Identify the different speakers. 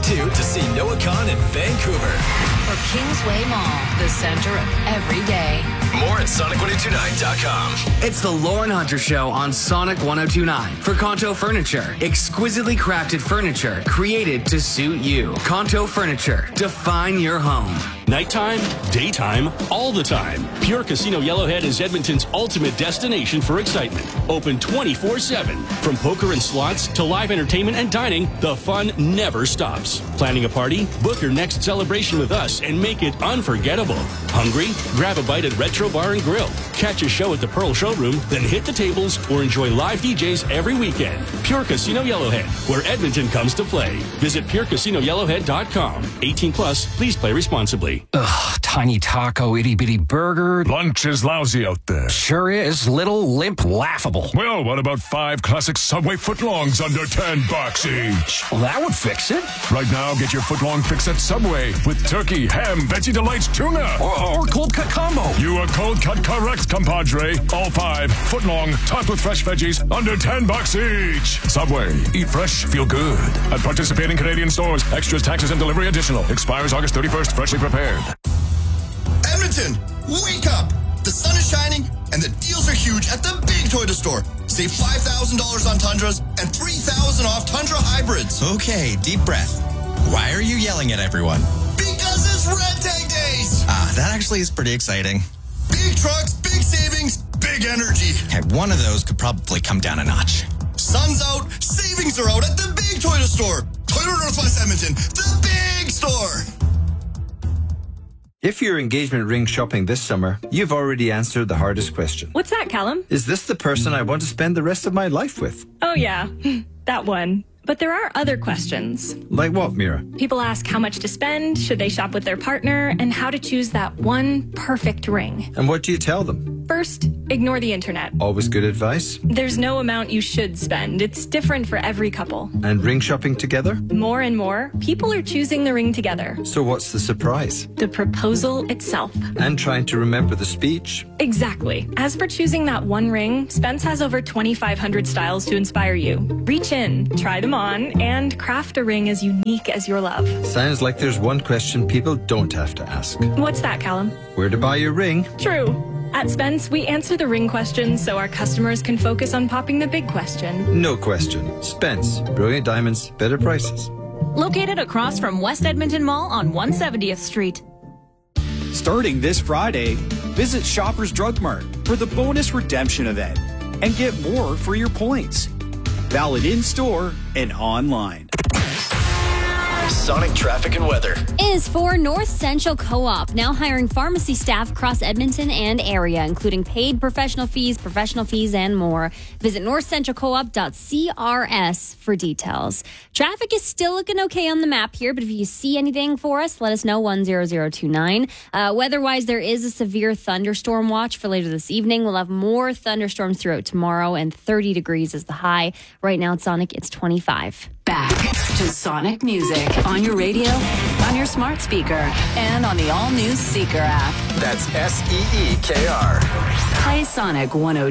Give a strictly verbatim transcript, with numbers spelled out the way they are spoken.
Speaker 1: twenty-two to see Noah Khan in Vancouver.
Speaker 2: For Kingsway Mall, the center of every day.
Speaker 1: More at Sonic ten twenty-nine dot com.
Speaker 3: It's the Lauren Hunter Show on Sonic ten twenty-nine for Kanto Furniture. Exquisitely crafted furniture created to suit you. Kanto Furniture. Define your home.
Speaker 4: Nighttime, daytime, all the time. Pure Casino Yellowhead is Edmonton's ultimate destination for excitement. Open twenty-four seven. From poker and slots to live entertainment and dining, the fun never stops. Planning a party? Book your next celebration with us and make it unforgettable. Hungry? Grab a bite at Retro Bar and Grill. Catch a show at the Pearl Showroom, then hit the tables or enjoy live D Js every weekend. Pure Casino Yellowhead, where Edmonton comes to play. Visit pure casino yellowhead dot com. eighteen plus, please play responsibly.
Speaker 5: Ugh, tiny taco, itty bitty burger.
Speaker 6: Lunch is lousy out there.
Speaker 5: Sure is. Little, limp, laughable.
Speaker 6: Well, what about five classic Subway footlongs under ten bucks each?
Speaker 5: Well, that would fix it.
Speaker 6: Right now, get your footlong fix at Subway with turkey, ham, Veggie Delights, tuna.
Speaker 5: Or, or cold cut combo.
Speaker 6: You are cold cut correct, compadre. All five, footlong, topped with fresh veggies, under ten bucks each. Subway, eat fresh, feel good. At participating Canadian stores, extras, taxes, and delivery additional. Expires August thirty-first, freshly prepared.
Speaker 7: Edmonton, wake up! The sun is shining and the deals are huge at the big Toyota store. Save five thousand dollars on Tundras and three thousand dollars off Tundra hybrids.
Speaker 8: Okay, deep breath. Why are you yelling at everyone?
Speaker 7: Because it's Red Tag Days!
Speaker 8: Ah, that actually is pretty exciting.
Speaker 7: Big trucks, big savings, big energy.
Speaker 8: Hey, one of those could probably come down a notch.
Speaker 7: Sun's out, savings are out at the big Toyota store. Toyota Northwest Edmonton, the big store.
Speaker 9: If you're engagement ring shopping this summer, you've already answered the hardest question.
Speaker 10: What's that, Callum?
Speaker 9: Is this the person I want to spend the rest of my life with?
Speaker 10: Oh, yeah, that one. But there are other questions.
Speaker 9: Like what, Mira?
Speaker 10: People ask how much to spend, should they shop with their partner, and how to choose that one perfect ring.
Speaker 9: And what do you tell them?
Speaker 10: First, ignore the internet.
Speaker 9: Always good advice.
Speaker 10: There's no amount you should spend. It's different for every couple.
Speaker 9: And ring shopping together?
Speaker 10: More and more, people are choosing the ring together.
Speaker 9: So what's the surprise?
Speaker 10: The proposal itself.
Speaker 9: And trying to remember the speech?
Speaker 10: Exactly. As for choosing that one ring, Spence has over twenty-five hundred styles to inspire you. Reach in, try them on, and craft a ring as unique as your love.
Speaker 9: Sounds like there's one question people don't have to ask.
Speaker 10: What's that, Callum?
Speaker 9: Where to buy your ring?
Speaker 10: True. At Spence, we answer the ring questions so our customers can focus on popping the big question.
Speaker 9: No question. Spence. Brilliant diamonds, better prices.
Speaker 11: Located across from West Edmonton Mall on one hundred seventieth Street.
Speaker 12: Starting this Friday, visit Shoppers Drug Mart for the bonus redemption event and get more for your points. Valid in-store and online.
Speaker 1: Sonic traffic and weather
Speaker 13: is for North Central Co-op, now hiring pharmacy staff across Edmonton and area, including paid professional fees, professional fees, and more. Visit north central co op dot c r s for details. Traffic is still looking okay on the map here, but if you see anything for us, let us know, one zero zero two nine. Uh, weather-wise, there is a severe thunderstorm watch for later this evening. We'll have more thunderstorms throughout tomorrow, and thirty degrees is the high. Right now at Sonic, it's twenty-five.
Speaker 2: Back to Sonic Music on your radio, on your smart speaker, and on the all-new Seeker app.
Speaker 1: That's S E E K R.
Speaker 2: Play Sonic one oh